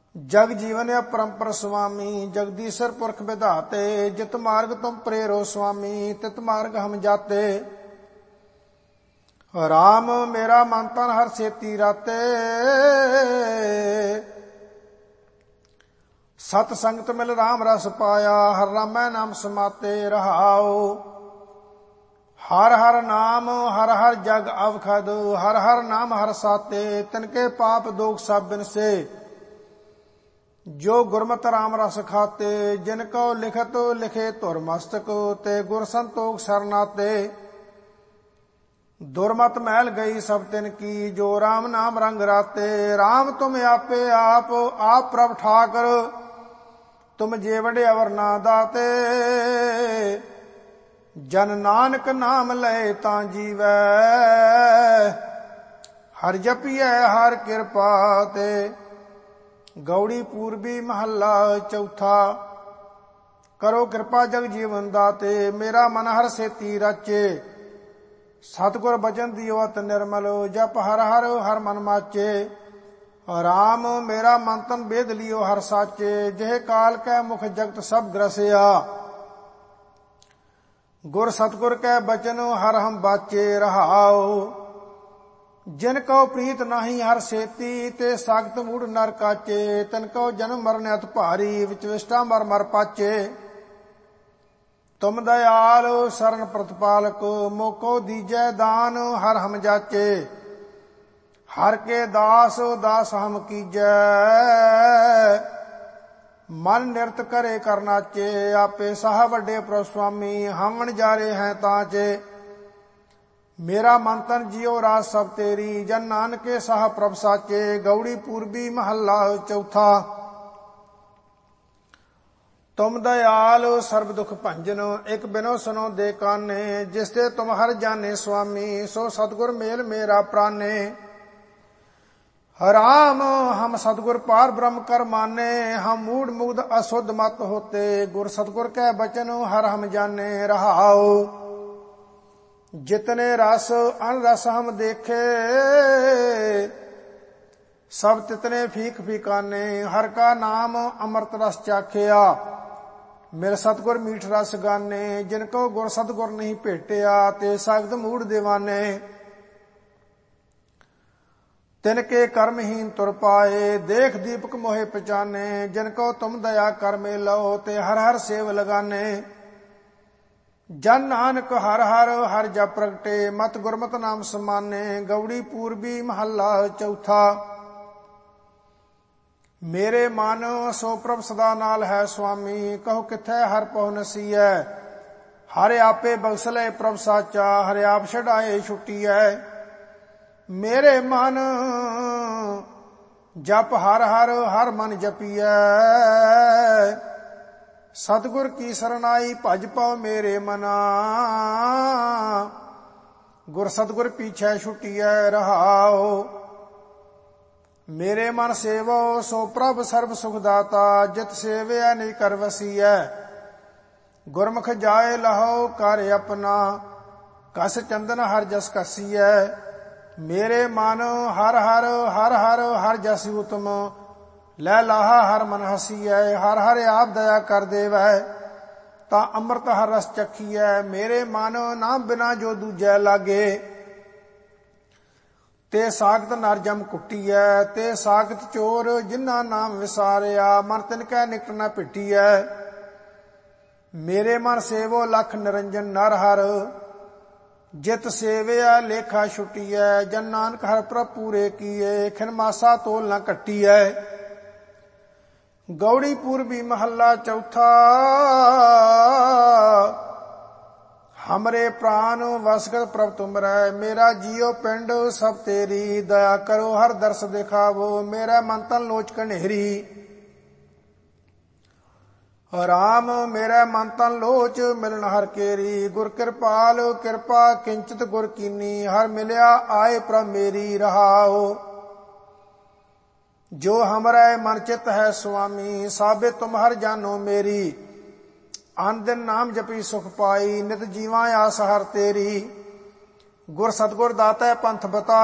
जग जीवन अपरंपर स्वामी, जगदीश्वर पुरख विधाते। जित मार्ग तुम प्रेरो स्वामी, तित मार्ग हम जाते। राम मेरा मन तन हर सेती राते, सत संगत मिल राम रस पाया। हर रामै नाम समाते रहाओ। हर हर नाम हर हर जग अवखद, हर हर नाम हर साते। तिनके पाप दोख सब बिनसे, जो गुरमत राम रस खाते। जिनको लिखत लिखे तुर मस्तक, ते गुर संतोख सरनाते। दुर्मत महल गई सब तिन की, जो राम नाम रंग राते। राम तुम आपे आप प्रभ ठाकर, तुम जेवड़े अवर ना दाते। जन नानक नाम लय तां जीवै, हर जपिए हर कृपा ते। गौड़ी पूर्वी महला चौथा। करो कृपा जग जीवन दाते, मेरा मन हर सेती रचे। सतगुर बचन दियो अत निर्मल, जप हर हर हर मन माचे। राम मेरा मन तन बेद लियो हर साचे। जेह काल कै मुख जगत सब ग्रसिया, गुर सतगुर कै बचन हर हम बाचे रहाओ। जिनको प्रीत नाही हर सेती, ते सागत मूढ़ नर काचे। तिनको जन्म मरण अत भारी, विच विष्टा मर मर पाचे। तुम दयाल शरण प्रतिपालक, मोको दीजै दान हर हम जाचे। हर के दास दास हम कीजै, मन निरत करे करनाचे। आपे साह वड्डे प्रभु स्वामी, हम वणजारे हैं ताचे। मेरा मन तन जियो राज सब तेरी, जन नानके साह प्रभ साचे। गौड़ी पूर्वी महला चौथा। तुम दयाल सर्व दुख भंजन, एक बिनो सुनो दे काने। जिसते तुम हर जाने स्वामी, सो सतगुर मेल मेरा प्राणे। राम हम सतगुर पार ब्रह्म कर माने, हम मूढ़ मुग्ध अशुद्ध मत होते। गुर सतगुर कै बचन हर हम जाने रहाओ। जितने रस अन रस हम देखे, सब तितने फीक फीकाने। हर का नाम अमृत रस चाखिया, मेरे सतगुर मीठ रस गाने। जिनको गुर सतगुर नहीं भेटिया, ते सख्त मूढ़ दीवाने। तिनके कर्महीन तुर पाए, देख दीपक मोहे पहचाने। जिनको तुम दया कर मेलो, ते हर हर सेव लगाने। जन नानक हर हर हर जप प्रगटे, मत गुरमत नाम समाने। गौड़ी पूर्वी महला चौथा। मेरे मन सो प्रभ सदा नाल है स्वामी, कहो किथै हर पहुँ नसीयै। हर आपे बख्सले प्रभ साचा, हर आप छड़ाए छुट्टीऐ। मेरे मन जप हर हर हर मन जपियै। सतगुर की सरनाई भज पाओ मेरे मना, गुर सतगुर पीछे छुट्टियै रहाओ। मेरे मन सेवो सो प्रभ सर्व सुख दाता, जित सेवया नहीं कर वसीयै। गुरमुख जाए लहो कर अपना, कस चंदन हर जस कसीयै। मेरे मन हर हर हर हर हर जस उत्तम, लै लाहा हर मन हसीयै। हर हर आप दया कर देवै, ता अमृत हर रस चखीयै। मेरे मन नाम बिना जो दूजै लागे, ते सागत नर जम कुट्टीऐ। ते सागत चोर जिन्ना नाम विसारिया, मन तिनकै निकट न पिट्टीऐ। मेरे मन सेवो लख निरंजन नर हर, जित सेवया लेखा छुट्टीऐ। जन नानक हर प्रभ पूरे किए, खिन मासा तोल न कट्टीऐ। गौड़ी पूर्वी महला चौथा। हमरे प्राण वसगत प्रभ तुमरै, मेरा जियो पिंड सब तेरी। दया करो हर दर्श दिखावो, मेरा मन तन लोच कन्हेरी। राम मेरा मन तन लोच मिलन हर केरी। गुर कृपाल कृपा किंचित गुर कीनी, हर मिलया आए प्रभ मेरी रहाओ। जो हमरा मन चित है स्वामी, साबे तुम हर जानो मेरी। अन दिन नाम जपी सुख पाई, नित जीवा आस हर तेरी। गुर सतगुर दाता पंथ बता,